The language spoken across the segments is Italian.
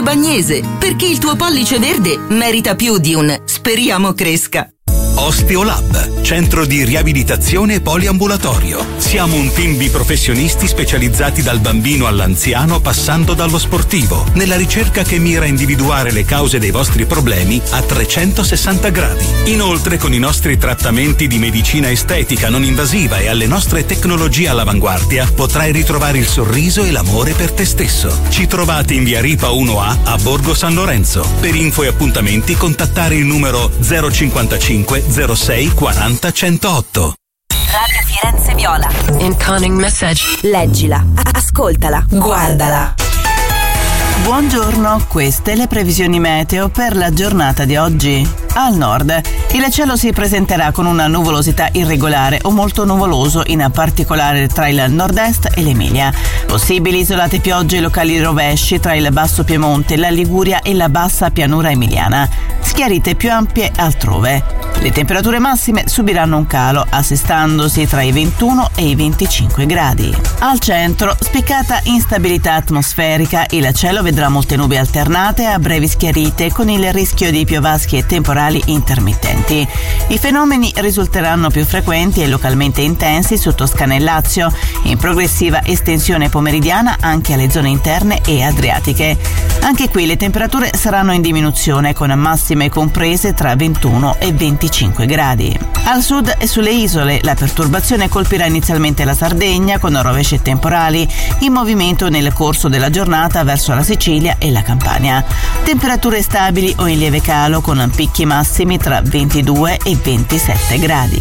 Bagnese, perché il tuo pollice verde merita più di un speriamo cresca. Osteolab, centro di riabilitazione poliambulatorio. Siamo un team di professionisti specializzati dal bambino all'anziano passando dallo sportivo, nella ricerca che mira a individuare le cause dei vostri problemi a 360 gradi. Inoltre, con i nostri trattamenti di medicina estetica non invasiva e alle nostre tecnologie all'avanguardia, potrai ritrovare il sorriso e l'amore per te stesso. Ci trovate in via Ripa 1A a Borgo San Lorenzo. Per info e appuntamenti contattare il numero 055 06 40 108. Radio Firenze Viola. Incoming message. Leggila, ascoltala, guardala. Buongiorno, queste le previsioni meteo per la giornata di oggi. Al nord, il cielo si presenterà con una nuvolosità irregolare o molto nuvoloso, in particolare tra il nord-est e l'Emilia. Possibili isolate piogge e locali rovesci tra il basso Piemonte, la Liguria e la bassa pianura emiliana. Schiarite più ampie altrove. Le temperature massime subiranno un calo, assestandosi tra i 21 e i 25 gradi. Al centro, spiccata instabilità atmosferica, il cielo vedrà molte nubi alternate a brevi schiarite con il rischio di piovaschi e temporali intermittenti. I fenomeni risulteranno più frequenti e localmente intensi su Toscana e Lazio, in progressiva estensione pomeridiana anche alle zone interne e adriatiche. Anche qui le temperature saranno in diminuzione, con massime comprese tra 21 e 25 gradi. Al sud e sulle isole la perturbazione colpirà inizialmente la Sardegna con rovesci e temporali, in movimento nel corso della giornata verso la Sicilia e la Campania. Temperature stabili o in lieve calo, con picchi massimi tra 22 e 27 gradi.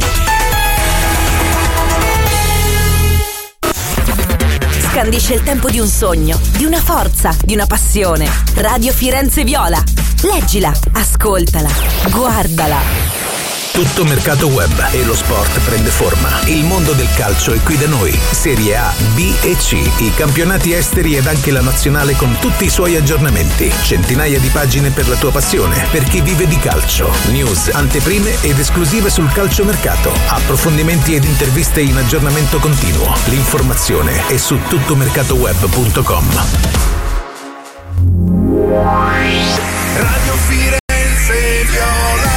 Scandisce il tempo di un sogno, di una forza, di una passione. Radio Firenze Viola. Leggila, ascoltala, guardala. Tutto mercato web e lo sport prende forma. Il mondo del calcio è qui da noi. Serie A, B e C, i campionati esteri ed anche la nazionale con tutti i suoi aggiornamenti. Centinaia di pagine per la tua passione, per chi vive di calcio. News, anteprime ed esclusive sul calciomercato. Approfondimenti ed interviste in aggiornamento continuo. L'informazione è su tuttomercatoweb.com. Radio Firenze Viola.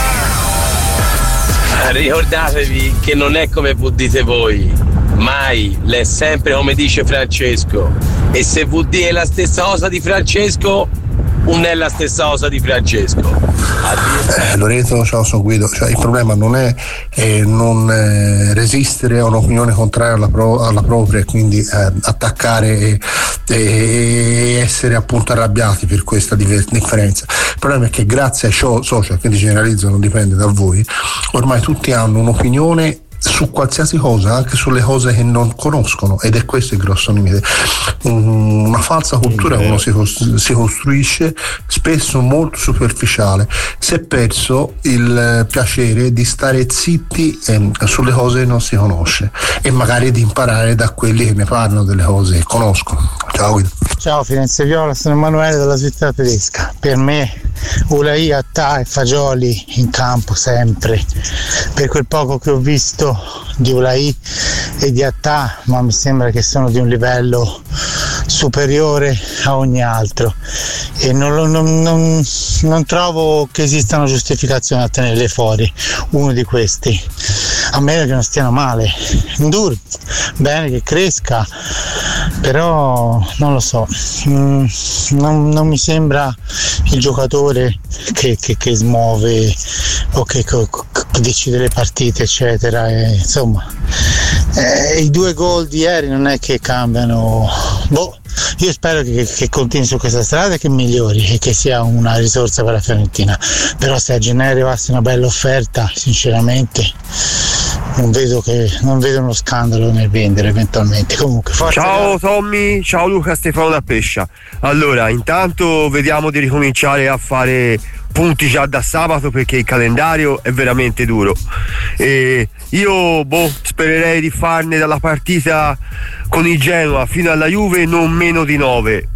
Ricordatevi che non è come voi dite voi, mai, è sempre come dice Francesco, e se VD è la stessa cosa di Francesco, non è la stessa cosa di Francesco. Loreto, ciao, sono Guido. Il problema non è non resistere a un'opinione contraria alla propria e quindi attaccare e essere appunto arrabbiati per questa differenza. Il problema è che grazie ai social, quindi generalizzo, non dipende da voi, ormai tutti hanno un'opinione su qualsiasi cosa, anche sulle cose che non conoscono, ed è questo il grosso limite. Una falsa cultura che uno si costruisce, spesso molto superficiale. Si è perso il piacere di stare zitti sulle cose che non si conosce e magari di imparare da quelli che ne parlano delle cose che conoscono. Ciao Guido. Ciao Firenze Viola, sono Emanuele dalla Svizzera tedesca. Per me Ulai, Attà e Fagioli in campo sempre. Per quel poco che ho visto di Ulai e di Attà, ma mi sembra che sono di un livello superiore a ogni altro e non trovo che esistano giustificazioni a tenerle fuori, uno di questi, a meno che non stiano male. Ndur, bene che cresca, però non lo so, non mi sembra il giocatore che smuove o che decide le partite eccetera, insomma i 2 gol di ieri non è che cambiano. Io spero che continui su questa strada e che migliori e che sia una risorsa per la Fiorentina, però se a gennaio arrivasse una bella offerta, sinceramente non vedo uno scandalo nel vendere eventualmente. Comunque forza. Ciao Tommy, ciao Luca, Stefano da Pescia. Allora, intanto vediamo di ricominciare a fare punti già da sabato, perché il calendario è veramente duro e io spererei di farne dalla partita con il Genoa fino alla Juve non meno di 9,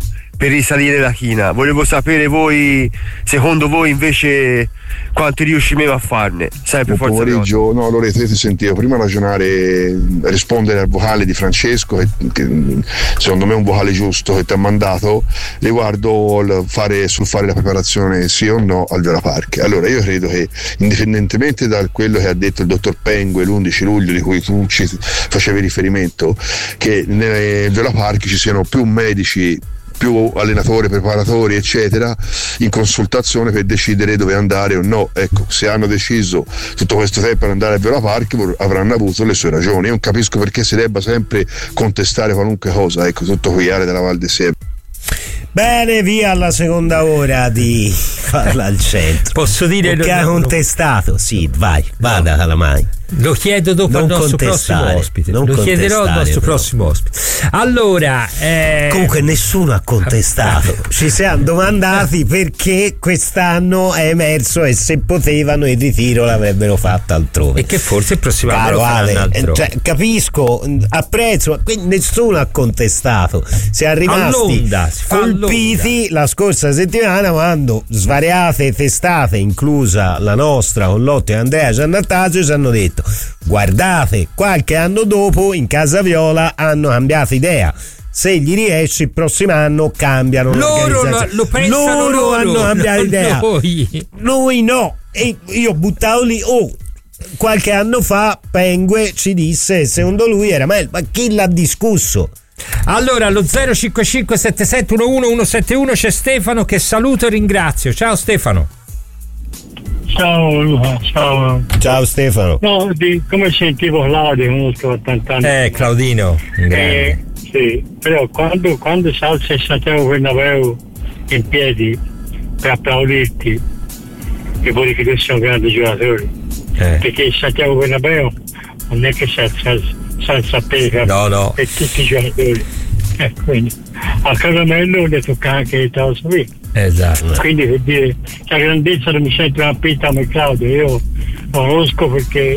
per risalire la china. Volevo sapere voi, secondo voi invece, quanti riusciremo a farne? Sempre Buon pomeriggio. No, Loreto, io ti sentivo prima rispondere al vocale di Francesco, che secondo me è un vocale giusto che ti ha mandato riguardo fare la preparazione sì o no al Viola Park. Allora io credo che, indipendentemente da quello che ha detto il dottor Pengue l'11 luglio di cui tu ci facevi riferimento, che nel Viola Park ci siano più medici, più allenatori, preparatori eccetera in consultazione per decidere dove andare o no. Ecco, se hanno deciso tutto questo tempo per andare a Viola Park avranno avuto le sue ragioni. Io non capisco perché si debba sempre contestare qualunque cosa, ecco, tutto Quiare della Val di Siena. Bene, via alla seconda ora di Farla al Centro. Posso dire che ha contestato? Sì, vai, vada Calamai. Lo chiedo dopo al nostro prossimo ospite. Lo chiederò al nostro prossimo ospite. Allora, comunque nessuno ha contestato. Ci siamo domandati perché quest'anno è emerso e se potevano il ritiro l'avrebbero fatto altrove. E che forse il prossimo anno faranno altro. Cioè, capisco, apprezzo, ma quindi nessuno ha contestato. Si è rimasti colpiti la scorsa settimana quando svariate testate, inclusa la nostra con Lotti e Andrea Giannattasio, ci hanno detto: guardate, qualche anno dopo in Casa Viola hanno cambiato idea, se gli riesce il prossimo anno cambiano l'organizzazione. Loro hanno cambiato idea, noi no. E io buttavo lì, qualche anno fa Pengue ci disse secondo lui era meglio, ma chi l'ha discusso? Allora allo 055 7711 171 c'è Stefano che saluto e ringrazio. Ciao Stefano. Ciao Luca, ciao Stefano. No, come sentivo Claudio, conosco da tanti anni. Claudino, sì, però quando si alza il Santiago Bernabéu in piedi per applaudirti, e vuol dire che sono grandi giocatori, perché il Santiago Bernabéu non è che si alza a piedi, no, per tutti i giocatori, quindi a Caramello le tocca anche il Tasso qui. Esatto. Quindi per dire la grandezza non mi sento una petta come Claudio, io lo conosco perché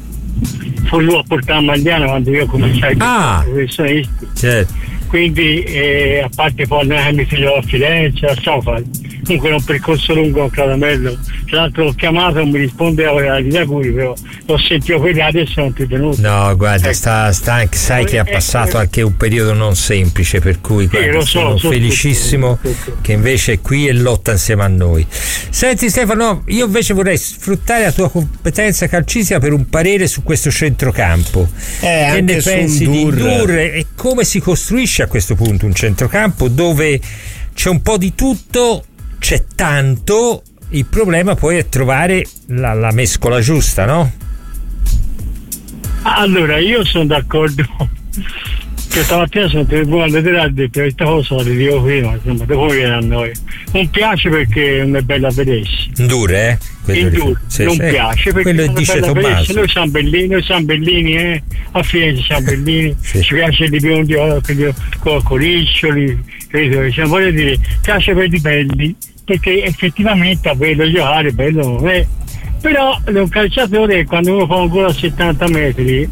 fu lui a portare a Magliano quando io cominciai a professionisti. Certo. Quindi a parte poi noi mi figlio a Firenze, lasciamo fare. Comunque è un percorso lungo a Caramello. Tra l'altro l'ho chiamato, non mi rispondeva di cui, però l'ho sentito quelli adesso non ti è tenuto. No, guarda, sta anche, sai che ha passato anche un periodo non semplice, per cui guarda, sono felicissimo che invece è qui e lotta insieme a noi. Senti Stefano, io invece vorrei sfruttare la tua competenza calcistica per un parere su questo centrocampo. Che ne pensi di Ndour e come si costruisce a questo punto un centrocampo dove c'è un po' di tutto, c'è tanto, il problema poi è trovare la mescola giusta, no? Allora io sono d'accordo che stamattina sono telefonato e ho detto questa cosa la dico prima, insomma, dopo viene a noi. Non piace perché non è bello a vedersi. Ndour, non piace perché quello dice Tommaso. Noi siamo bellini, a Firenze siamo bellini, ci piace di biondi con coriccioli, credo, voglio dire, piace per i belli, perché effettivamente a bello giocare, bello non è. Però un calciatore quando uno fa un gol a 70 metri,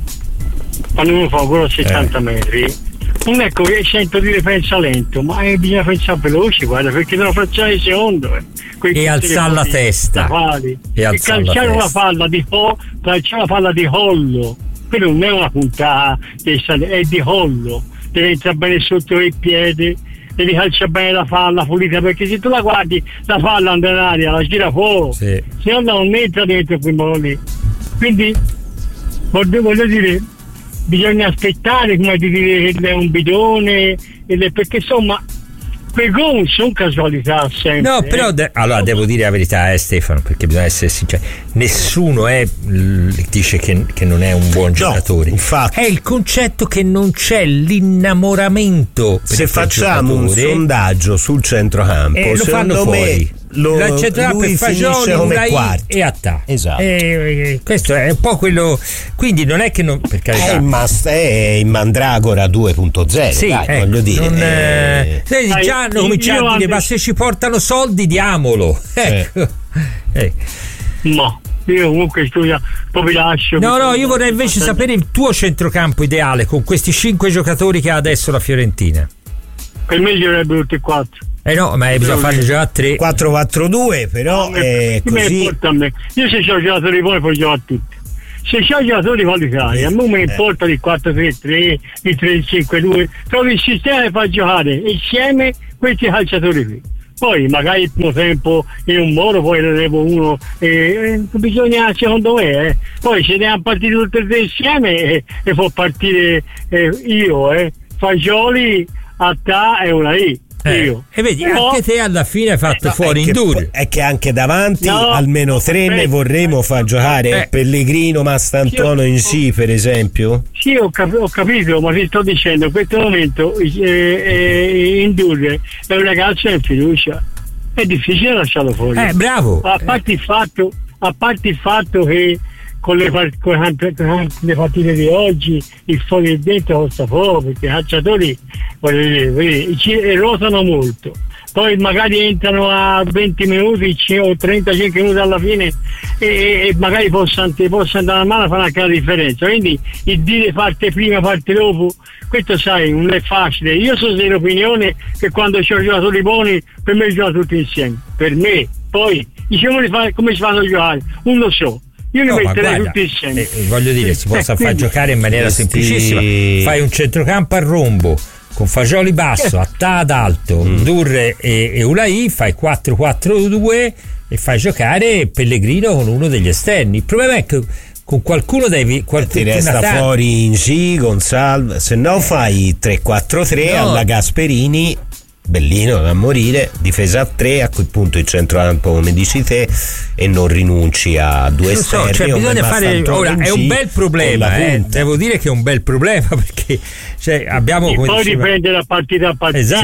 non è che sento dire pensa lento, ma bisogna pensare veloce, guarda, perché devono facciare il secondo e alzare la testa e calciare una palla di collo, quello non è una puntata, è di collo, deve entrare bene sotto il piede, devi calciare bene la palla pulita, perché se tu la guardi la palla andrà in aria, la gira fuori, se no non entra dentro quel modo lì. Quindi voglio dire, bisogna aspettare, come di dire che è un bidone, perché insomma quei gol sono casualità sempre. No, però allora devo dire la verità, Stefano, perché bisogna essere sinceri, nessuno dice che non è un buon giocatore. Infatti. È il concetto che non c'è l'innamoramento. Se facciamo un sondaggio sul centrocampo, lo fanno fuori. Lui Fagioli, come quarto e Attà. Esatto. Questo è un po' quello. Quindi non è che non, per carità, è il Mandragora 2.0. Sì, dai, voglio dire. Già hanno cominciato a dire: ma se ci portano soldi, diamolo. Ecco. No, io comunque poi vi lascio. No, io vorrei invece sapere il tuo centrocampo ideale con questi 5 giocatori che ha adesso la Fiorentina. Per me giocherebbero tutti e 4. No, ma bisogna farli giocare a 3. 4-4-2, però è così. Importa a me. Io se ho giocatori buoni poi gioco a tutti. Se c'ho giocatori qualificati, a me mi importa il 4-3-3, il 3-5-2, trovi il sistema che fa giocare insieme questi calciatori qui. Poi magari il primo tempo in un modo, poi ne levo uno, bisogna, secondo me, poi se ne hanno partito tutti e tre insieme e può partire io, Fagioli, Attà e Ulai. E vedi, anche te alla fine hai fatto fuori Ndour. È che anche davanti almeno 3 ne vorremmo far giocare. Pellegrino, Mastantuono in sì, per esempio. Sì, ho capito, ma ti sto dicendo, in questo momento Ndour è un ragazzo in fiducia, è difficile lasciarlo fuori. Bravo. A parte il fatto che con le partite di oggi il fuori e dentro costa poco, perché i calciatori ruotano molto, poi magari entrano a 20 minuti o 35 minuti alla fine e magari possa andare a mano a fare anche la differenza. Quindi il dire parte prima, parte dopo, questo sai, non è facile. Io sono dell'opinione che quando c'ho giocatori buoni, per me giocano tutti insieme, per me. Poi diciamo come si fanno a giocare, non lo so. Io li metterei tutti insieme. Voglio dire, si possa far giocare in maniera semplicissima. Fai un centrocampo a rombo con Fagioli basso, Attà ad alto, Ndour e Ulai, fai 4-4-2 e fai giocare Pellegrino con uno degli esterni. Il problema è che con qualcuno devi ti resta fuori Ingi, Gonzalez, se no fai 3-4-3 alla Gasperini. Bellino da morire, difesa a 3, a quel punto il centrocampo come dici te, e non rinunci a 2 esterni. Cioè bisogna fare, ora è un bel problema, devo dire che è un bel problema, perché abbiamo e poi dipende da partita a partita,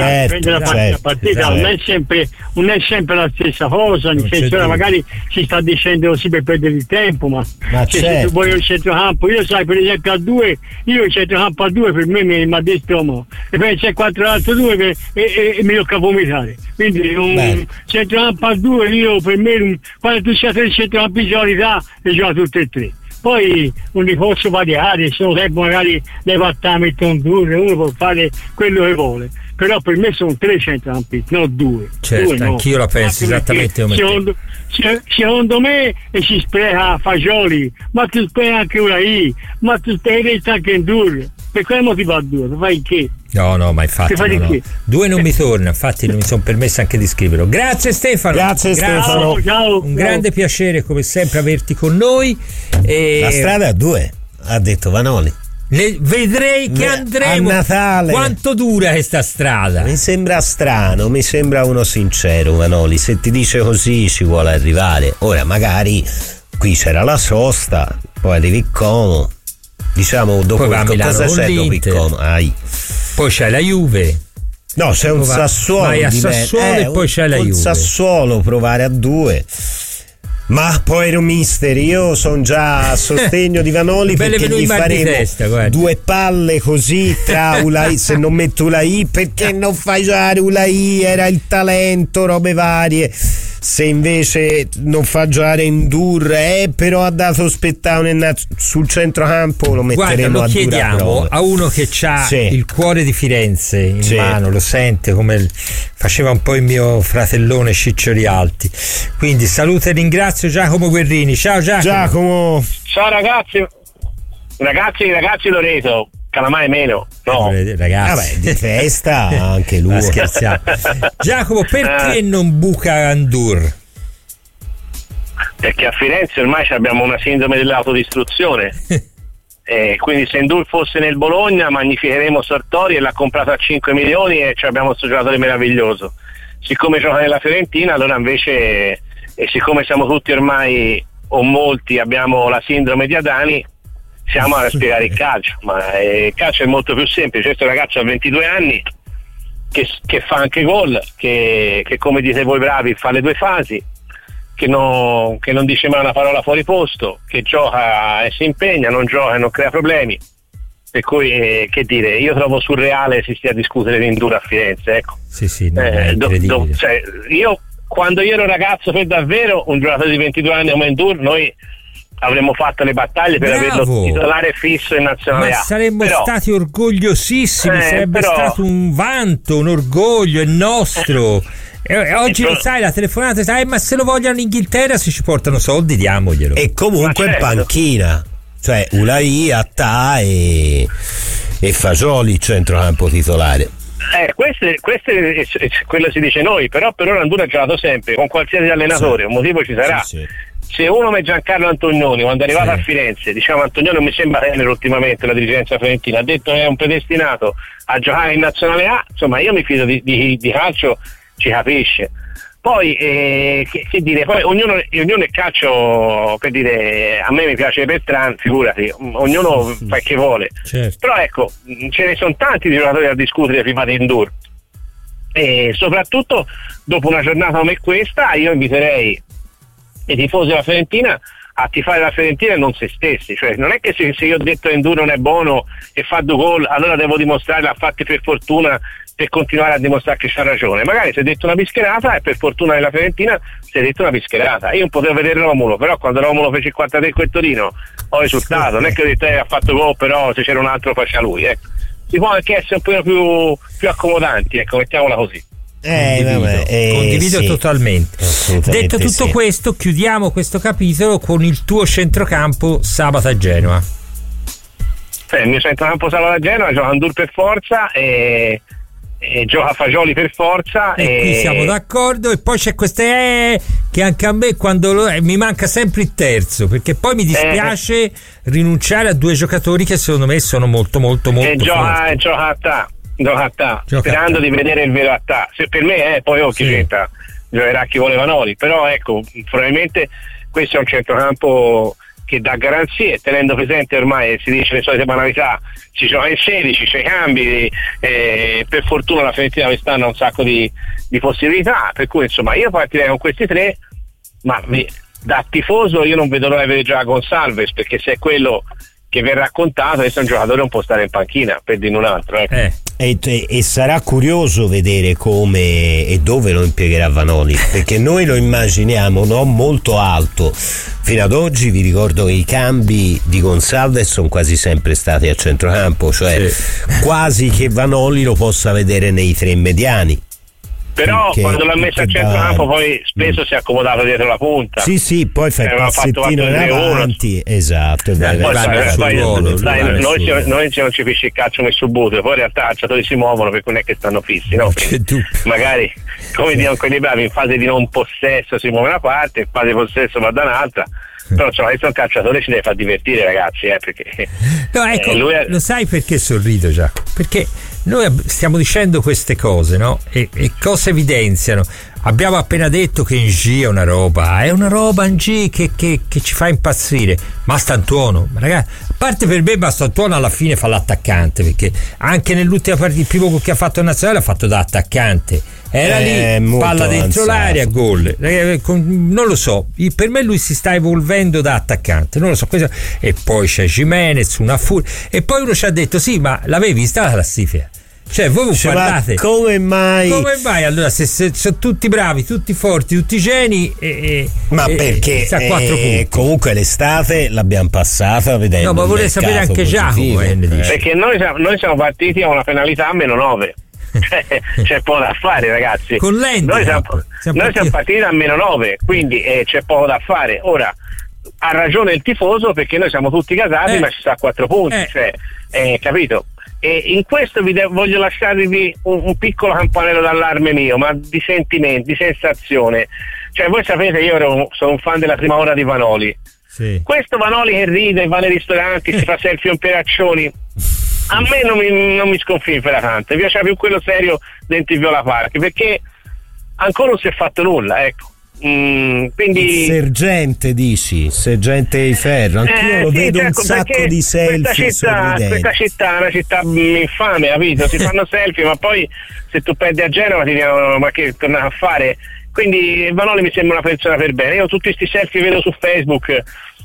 non è sempre la stessa cosa, nel senso che magari si sta dicendo così per perdere il tempo, ma se tu vuoi il centrocampo, io sai per esempio a 2, io il centrocampo a 2 per me mi ha detto e poi c'è 4-2 e mi tocca vomitare, quindi un centrocampo a 2 io per me quando tu sei 3 centrocampi di solidità le gioca tutte e 3. Poi non li posso variare, sono tempo magari le pattà mettono un turno, uno può fare quello che vuole, però per me sono 3 centrocampi, non 2. Certo, 2 anch'io la penso esattamente come te. Secondo me si spreca Fagioli, ma tu spreca anche Ulai, ma tu sprechi anche Ndour. Per quale motivo a 2? Fai che? No, ma infatti no. 2 non mi torna, infatti non mi sono permesso anche di scriverlo. Grazie Stefano. Stefano. Ciao. Un grande piacere come sempre averti con noi. La strada a 2, ha detto Vanoli. Vedrei che andremo a Natale. Quanto dura questa strada? Mi sembra strano, mi sembra uno sincero Vanoli, se ti dice così ci vuole arrivare. Ora magari qui c'era la sosta, poi arrivi Como, diciamo dopo cosa c'è dopo il Como? Poi c'è la Juve. No, c'è un Sassuolo. Vai a Sassuolo e poi c'è la Juve. Sassuolo provare a 2. Ma poi mister, io sono già a sostegno di Vanoli perché gli faremo 2 palle così tra Ulai, se non metto Ulai, perché non fai giocare Ulai, era il talento, robe varie. Se invece non fa giocare Ndour, però ha dato spettacolo sul centrocampo, lo metteremo lo a chiediamo dura prova. A uno che ha il cuore di Firenze in mano, lo sente come faceva un po' il mio fratellone Ciccio Rialti. Quindi saluto e ringrazio Giacomo Guerrini. Ciao Giacomo. Ciao ragazzi Loreto. Calamai meno, no ragazzi, di festa anche lui. Scherziamo. Giacomo, perché non buca Ndour? Perché a Firenze ormai abbiamo una sindrome dell'autodistruzione. Quindi se Ndour fosse nel Bologna magnificheremo Sartori e l'ha comprato a 5 milioni e abbiamo questo giocatore meraviglioso. Siccome gioca nella Fiorentina, allora invece, e siccome siamo tutti ormai o molti abbiamo la sindrome di Adani, siamo a spiegare il calcio, ma il calcio è molto più semplice. Questo ragazzo ha 22 anni che fa anche gol, che come dite voi bravi fa le 2 fasi, che non dice mai una parola fuori posto, che gioca e si impegna, non gioca e non crea problemi, per cui che dire, io trovo surreale si stia a discutere di Ndour a Firenze, ecco. È incredibile. Io quando io ero ragazzo per davvero, un giocatore di 22 anni come Ndour, noi avremmo fatto le battaglie per averlo titolare fisso in nazionale ma A. Saremmo stati orgogliosissimi, sarebbe stato un vanto, un orgoglio, è nostro. Oggi lo sai, la telefonata sai, ma se lo vogliono in Inghilterra, se ci portano soldi diamoglielo. E comunque in panchina, cioè Ulai, Attà e Fagioli centrocampo titolare. Queste quello si dice noi, però per ora Andura ha giocato sempre con qualsiasi allenatore, un motivo ci sarà. Se uno come Giancarlo Antonioni, quando è arrivato a Firenze, diciamo Antonioni non mi sembra tenere ultimamente la dirigenza fiorentina, ha detto che è un predestinato a giocare in nazionale A, insomma io mi fido di calcio, ci capisce. Poi che dire, poi ognuno è calcio, per dire, a me mi piace Bertrand, figurati, ognuno fa che vuole. Però ecco, ce ne sono tanti di giocatori da discutere prima di Ndour, e soprattutto dopo una giornata come questa io inviterei i tifosi della Fiorentina a tifare la Fiorentina e non se stessi, cioè non è che se io ho detto che Ndour non è buono e fa 2 gol allora devo dimostrare l'ha fatti per fortuna per continuare a dimostrare che c'ha ragione. Magari si è detto una bischerata e per fortuna nella Fiorentina si è detto una bischerata. Io non potevo vedere Romulo, però quando Romulo fece il 43 con il Torino ho risultato, non è che ho detto ha fatto gol, però se c'era un altro faceva lui, ecco. Si può anche essere un po' più accomodanti, ecco, mettiamola così. Condivido totalmente. Detto tutto questo, chiudiamo questo capitolo con il tuo centrocampo sabato a Genova. Il mio centrocampo sabato a Genova gioca Ndour per forza e gioca Fagioli per forza e qui siamo d'accordo. E poi c'è queste che anche a me quando mi manca sempre il terzo, perché poi mi dispiace rinunciare a 2 giocatori che secondo me sono molto molto gioca Attà, sperando di vedere il vero Attà. Se per me poi chi c'entra, giocherà chi vuole Vanoli, però ecco, probabilmente questo è un centrocampo che dà garanzie, tenendo presente ormai si dice le solite banalità, si gioca in 16, c'è i cambi, per fortuna la Fiorentina quest'anno ha un sacco di possibilità, per cui insomma io partirei con questi 3, ma da tifoso io non vedo l'ora di vedere già Gonçalves, perché se è quello che viene raccontato adesso un giocatore non può stare in panchina, per dire un altro, ecco. E sarà curioso vedere come e dove lo impiegherà Vanoli, perché noi lo immaginiamo molto alto. Fino ad oggi vi ricordo che i cambi di Gonçalves sono quasi sempre stati a centrocampo, cioè quasi che Vanoli lo possa vedere nei 3 mediani. Però quando l'ha messo a centrocampo poi spesso si è accomodato dietro la punta. Sì, poi fa il passettino in avanti. Esatto. Noi non ci pisci il calcio nel subbuto, poi in realtà i calciatori si muovono, per cui non è che stanno fissi, no? Magari, come dicono quelli bravi, in fase di non possesso si muove una parte, in fase di possesso va da un'altra. Però questo un calciatore ci deve far divertire, ragazzi, perché lo sai perché sorrido, già? Perché noi stiamo dicendo queste cose, no? E cosa evidenziano? Abbiamo appena detto che Ng è una roba Ng che ci fa impazzire. Mastantuono, ragazzi, a parte per me Mastantuono alla fine fa l'attaccante, perché anche nell'ultima partita il primo che ha fatto in nazionale l'ha fatto da attaccante. Era lì, palla dentro l'area, gol. Non lo so, per me lui si sta evolvendo da attaccante, non lo so. E poi c'è Gimenez, una furia. E poi uno ci ha detto: sì, ma l'avevi vista la classifica? Cioè, voi guardate, come mai allora se sono tutti bravi, tutti forti, tutti geni perché sta a 4 punti. Comunque l'estate l'abbiamo passata vedendo. No, ma vorrei sapere anche Giacomo perché noi siamo partiti a una penalità a -9. C'è poco da fare, ragazzi. Con noi siamo partiti a -9, quindi c'è poco da fare. Ora ha ragione il tifoso, perché noi siamo tutti casati, ma ci sta a 4 punti, capito? E in questo voglio lasciarvi un piccolo campanello d'allarme mio, ma di sentimenti, di sensazione. Cioè, voi sapete, io sono un fan della prima ora di Vanoli. Questo Vanoli che ride, va nei ristoranti, si fa selfie con Peraccioni, a me non mi sconfinfera tanto, mi piace più quello serio dentro il Viola Park, perché ancora non si è fatto nulla, ecco. Quindi sergente di ferro, anch'io lo vedo un sacco di selfie. Questa città è una città infame, capito? Si fanno selfie, ma poi se tu perdi a Genova ti dicono: ma che tornare a fare? Quindi Vanoli mi sembra una persona per bene. Io tutti questi selfie vedo su Facebook,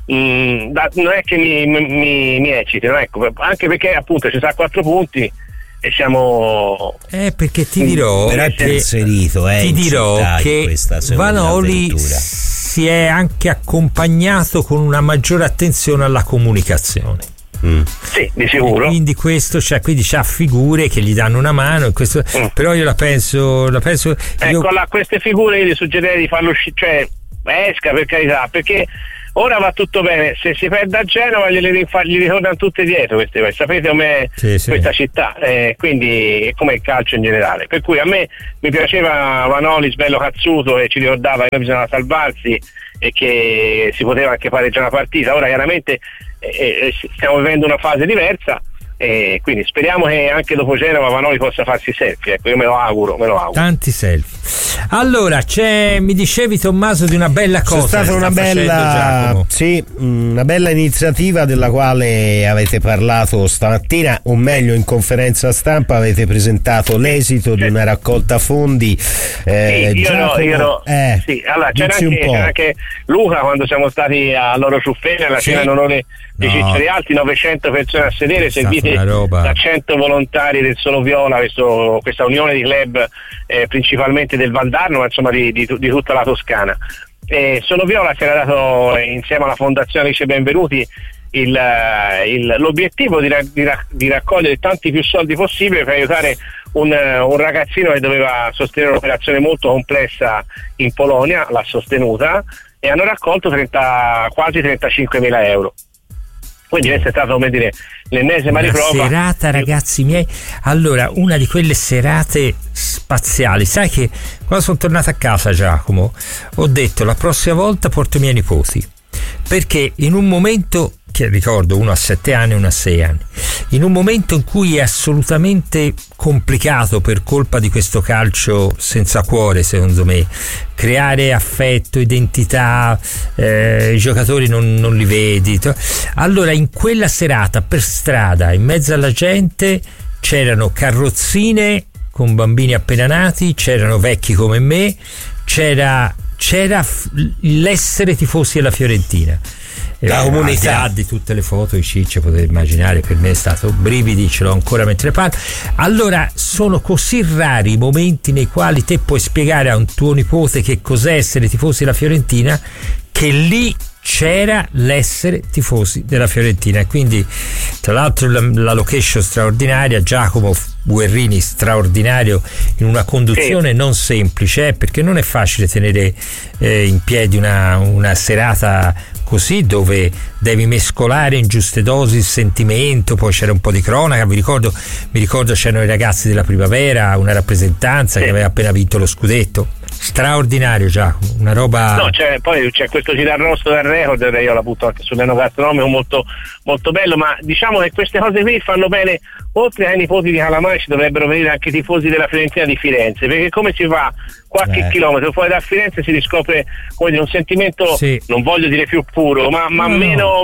non è che mi eccitino, ecco, anche perché appunto ci sta a 4 punti e siamo perché ti dirò però è inserito ti dirò che Vanoli si è anche accompagnato con una maggiore attenzione alla comunicazione. Sì, di sicuro. E quindi questo quindi c'ha figure che gli danno una mano, questo, però io la penso ecco, queste figure io gli suggerirei di farlo uscire, esca, per carità, perché ora va tutto bene, se si perde a Genova gli ritornano tutte dietro queste, sapete com'è questa città, quindi è come il calcio in generale, per cui a me mi piaceva Vanolis bello cazzuto e ci ricordava che bisognava salvarsi e che si poteva anche pareggiare una partita. Ora chiaramente stiamo vivendo una fase diversa, e quindi speriamo che anche dopo Genova Vanoli possa farsi selfie, ecco, io me lo auguro. Tanti selfie. Allora mi dicevi, Tommaso, di una bella cosa. C'è stata una bella iniziativa della quale avete parlato stamattina, o meglio in conferenza stampa avete presentato l'esito di una raccolta fondi. Allora c'era anche Luca quando siamo stati a Loro Ciuffene alla cena in onore di Ciccioli Alti, 900 persone a sedere, servite da 100 volontari del Solo Viola, questa unione di club principalmente del Valdarno, ma insomma di tutta la Toscana. Solo Viola si era dato insieme alla Fondazione Alice Benvenuti l'obiettivo di raccogliere tanti più soldi possibile per aiutare un ragazzino che doveva sostenere un'operazione molto complessa in Polonia, l'ha sostenuta e hanno raccolto quasi 35.000 euro. Quindi questa è stata, come dire, l'ennesima riprova. Serata, ragazzi miei, allora una di quelle serate spaziali. Sai che quando sono tornato a casa, Giacomo, ho detto la prossima volta porto i miei nipoti, perché in un momento che ricordo, uno a 7 anni e uno a 6 anni, in un momento in cui è assolutamente complicato per colpa di questo calcio senza cuore, secondo me, creare affetto, identità, i giocatori non li vedi, allora in quella serata per strada in mezzo alla gente c'erano carrozzine con bambini appena nati, c'erano vecchi come me, c'era l'essere tifosi della Fiorentina. La comunità di tutte le foto, i cicci, potete immaginare, per me è stato brividi, ce l'ho ancora mentre parlo. Allora sono così rari i momenti nei quali te puoi spiegare a un tuo nipote che cos'è essere tifosi della Fiorentina, che lì c'era l'essere tifosi della Fiorentina. E quindi tra l'altro la location straordinaria, Giacomo Guerrini straordinario in una conduzione non semplice, perché non è facile tenere in piedi una serata così, dove devi mescolare in giuste dosi il sentimento. Poi c'era un po' di cronaca, mi ricordo c'erano i ragazzi della Primavera, una rappresentanza che aveva appena vinto lo scudetto. Straordinario, Giacomo, una roba. Poi c'è questo Citarrosto del record, io la butto anche sull'enogastronomico, molto, molto bello, ma diciamo che queste cose qui fanno bene, oltre ai nipoti di Calamai ci dovrebbero venire anche i tifosi della Fiorentina di Firenze, perché come si va qualche chilometro fuori da Firenze si riscopre, come dire, un sentimento, non voglio dire più puro, ma meno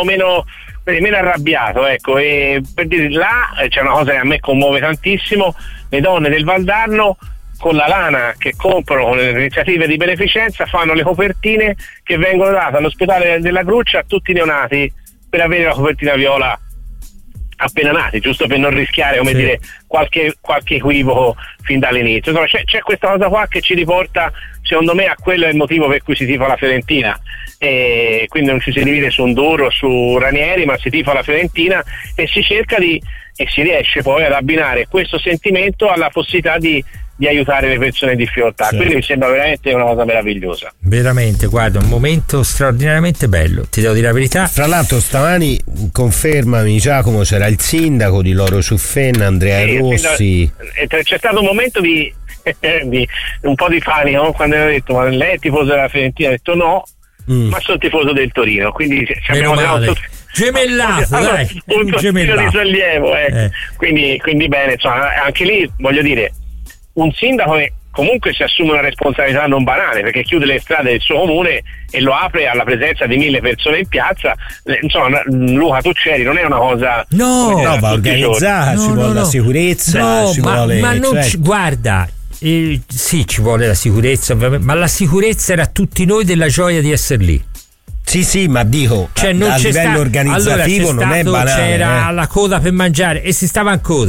arrabbiato, ecco. E per dire, là c'è una cosa che a me commuove tantissimo: le donne del Valdarno con la lana che comprano con le iniziative di beneficenza fanno le copertine che vengono date all'ospedale della Gruccia a tutti i neonati per avere la copertina viola appena nati, giusto per non rischiare, come dire, qualche equivoco fin dall'inizio. Insomma, c'è questa cosa qua che ci riporta, secondo me, a quello è il motivo per cui si tifa la Fiorentina, e quindi non ci si divide su Ndurro, su Ranieri, ma si tifa la Fiorentina e si cerca e si riesce poi ad abbinare questo sentimento alla possibilità di aiutare le persone in difficoltà. Quindi mi sembra veramente una cosa meravigliosa. Veramente, guarda, un momento straordinariamente bello, ti devo dire la verità. Tra l'altro stamani, confermami Giacomo, c'era il sindaco di Loro Ciuffenna, Andrea Rossi. C'è stato un momento di un po' di panico quando hanno detto: ma lei è tifoso della Fiorentina? Ha detto no, ma sono tifoso del Torino, quindi abbiamo gemellato, dai, un di sollievo, quindi bene, insomma, anche lì voglio dire, un sindaco che comunque si assume una responsabilità non banale, perché chiude le strade del suo comune e lo apre alla presenza di 1000 persone in piazza. Insomma, Luca Tucceri non è una cosa va organizzata, ci vuole la sicurezza, guarda, sì, ci vuole la sicurezza ovviamente, ma la sicurezza era tutti noi della gioia di essere lì. Sì, ma dico, cioè, non a livello organizzativo non è banale. C'era la coda per mangiare e si stava in coda.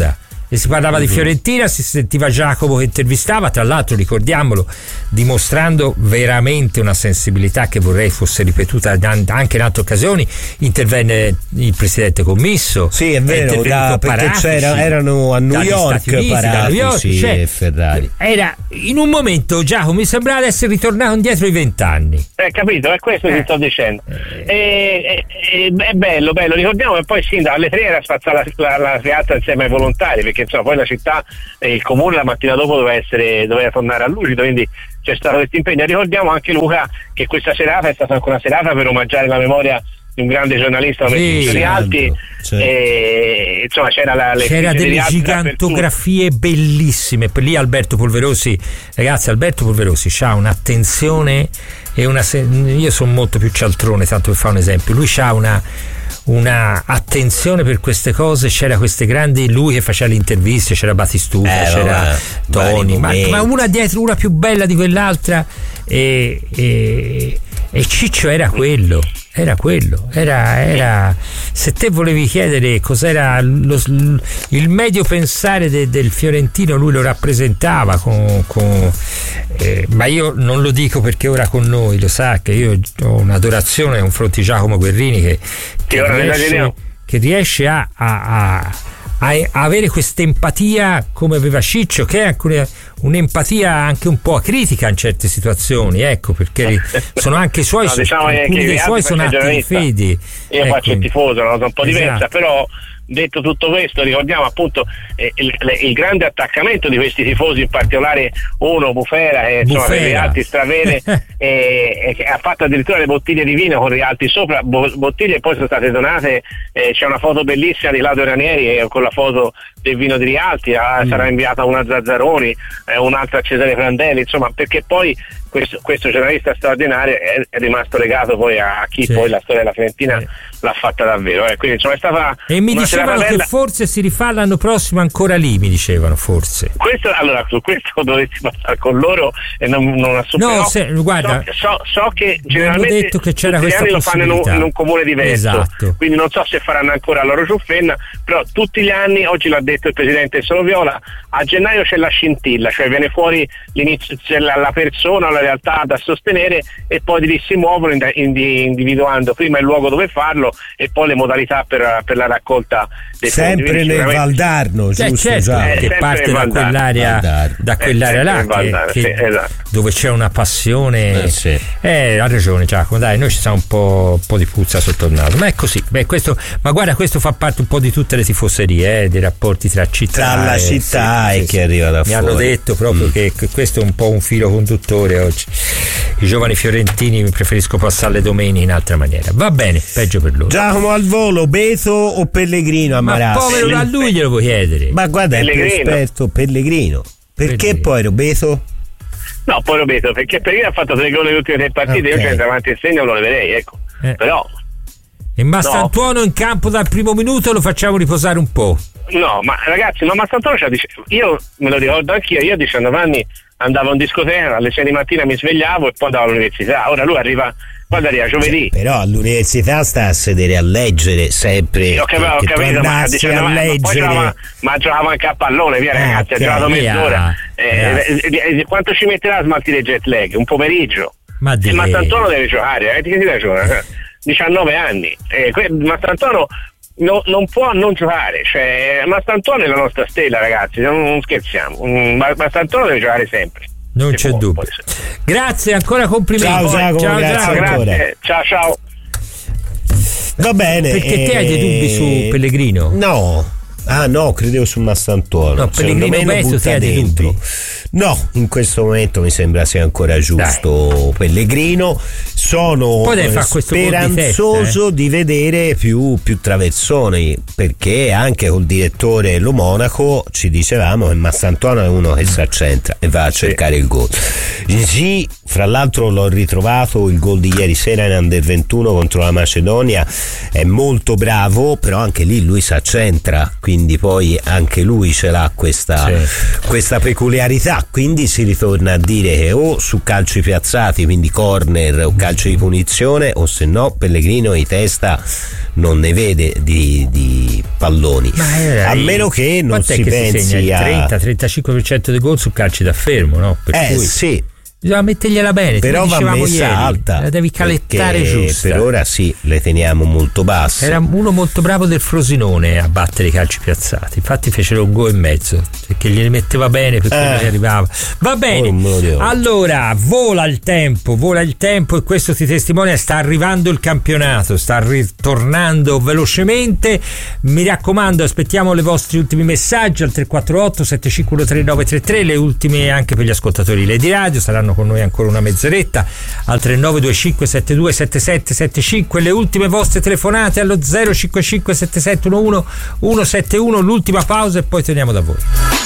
e si parlava di Fiorentina, si sentiva Giacomo che intervistava, tra l'altro ricordiamolo, dimostrando veramente una sensibilità che vorrei fosse ripetuta anche in altre occasioni. Intervenne il presidente Commisso, sì è vero, perché erano a New York Paratici e Ferrari. Era in un momento, Giacomo, mi sembrava di essere ritornato indietro i 20 anni. Capito, è questo che sto dicendo. È bello, ricordiamo che poi sì, alle 3 era spazzata la piazza insieme ai volontari, perché insomma poi la città e il comune la mattina dopo doveva tornare a lucido, quindi c'è stato questo impegno. Ricordiamo anche, Luca, che questa serata è stata anche una serata per omaggiare la memoria di un grande giornalista come Rialti, e insomma c'era delle gigantografie bellissime. Per lì Alberto Polverosi, ragazzi, Alberto Polverosi c'ha un'attenzione e io sono molto più cialtrone, tanto per fare un esempio, lui c'ha una attenzione per queste cose. C'era queste grandi, lui che faceva le interviste, c'era Battistuta, c'era Toni, ma una dietro una più bella di quell'altra, e Ciccio era quello, se te volevi chiedere cos'era il medio pensare del fiorentino, lui lo rappresentava ma io non lo dico perché ora con noi, lo sa che io ho un'adorazione nei confronti di Giacomo Guerrini che riesce a avere questa empatia come aveva Ciccio, che è anche un'empatia anche un po' acritica in certe situazioni, ecco, perché sono anche i suoi, alcuni dei suoi sono atti di fede. Io faccio il tifoso, una cosa un po' diversa, però detto tutto questo, ricordiamo appunto il grande attaccamento di questi tifosi, in particolare uno, Bufera, che insomma per Rialti stravede e ha fatto addirittura le bottiglie di vino con Rialti sopra, bottiglie che poi sono state donate. C'è una foto bellissima di Claudio Ranieri con la foto del vino di Rialti, sarà inviata una a Zazzaroni, un'altra a Cesare Prandelli, insomma, perché poi questo giornalista straordinario è rimasto legato poi a chi poi la storia della Fiorentina l'ha fatta davvero, quindi insomma è stata e mi dicevano che forse si rifà l'anno prossimo ancora lì, mi dicevano forse allora su questo dovresti parlare con loro e non assumerò. No, guarda, so che generalmente detto che c'era tutti questa gli anni lo fanno in un comune diverso, esatto. Quindi non so se faranno ancora a Loro Ciuffenna, però tutti gli anni, oggi l'ha detto il presidente Solo Viola, a gennaio c'è la scintilla, cioè viene fuori l'inizio, c'è la persona o la realtà da sostenere, e poi di lì si muovono individuando prima il luogo dove farlo e poi le modalità per la raccolta dei sempre fondi. Nel Valdarno, giusto? Certo, che parte da quell'area là esatto. Dove c'è una passione. Ha ragione Giacomo, dai, noi ci siamo un po' di puzza sotto il naso, ma è così. Ma guarda, questo fa parte un po' di tutte le tifoserie, dei rapporti tra la città e chi arriva da fuori. Mi hanno detto proprio che questo è un po' un filo conduttore oggi. I giovani fiorentini preferisco passare le domeniche in altra maniera. Va bene, peggio per loro. Giacomo, al volo, Beto o Pellegrino a Marassi? Ma povero, a lui glielo puoi chiedere. Ma guarda, è più esperto Pellegrino. Perché poi Robeto? No, poi Robeto, perché Pellegrino ha fatto 3 gol nelle ultime 3 partite, io c'è davanti il segno, lo leverei, ecco. Però e Mastantuono in campo dal primo minuto lo facciamo riposare un po'. No, ma ragazzi, Mastantuono io me lo ricordo anch'io, io a 19 anni andavo in discoteca, alle 6 di mattina mi svegliavo e poi andavo all'università. Ora lui arriva, quando arriva giovedì. Però all'università sta a sedere a leggere sempre. Ho capito, ma giocava anche a pallone, via ragazzi, ha giocato mezz'ora. Quanto ci metterà a smaltire jet lag? Un pomeriggio. Ma Mastantuono deve giocare, che ti deve giocare? 19 anni. Mastantuono non può non giocare, cioè Mastantuono è la nostra stella, ragazzi, non scherziamo. Mastantuono deve giocare sempre. Non c'è dubbio. Grazie, ancora complimenti. Ciao Giacomo, grazie. Ciao. Va bene. Perché te hai dei dubbi su Pellegrino? No. No, credevo su Mastantuono. No, Pellegrino Beto te hai dei dubbi? No, in questo momento mi sembra sia ancora giusto. Pellegrino. Sono speranzoso di vedere più traversoni, perché anche col direttore Lo Monaco ci dicevamo che Mastantuono è uno che si accentra e va a cercare il gol. Sì, fra l'altro l'ho ritrovato il gol di ieri sera in Under 21 contro la Macedonia, è molto bravo, però anche lì lui si accentra, quindi poi anche lui ce l'ha questa peculiarità, quindi si ritorna a dire che o su calci piazzati, quindi corner o calcio di punizione, o se no Pellegrino di testa non ne vede di palloni, a meno che non si pensi il 30-35% dei gol su calci da fermo, no? Per cui sì, bisogna mettergliela bene, però va messa ieri, alta, la devi calettare giusta. Per ora sì, le teniamo molto basse. Era uno molto bravo del Frosinone a battere i calci piazzati, infatti fecero un gol e mezzo perché glieli metteva bene, per cui arrivava. Va bene, allora vola il tempo e questo ti testimonia, sta arrivando il campionato, sta ritornando velocemente. Mi raccomando, aspettiamo le vostri ultimi messaggi al 348 7513 933, le ultime anche per gli ascoltatori di radio, saranno con noi ancora una mezz'oretta al 3925 72 77 75, le ultime vostre telefonate allo 055 7711 171, l'ultima pausa e poi torniamo da voi.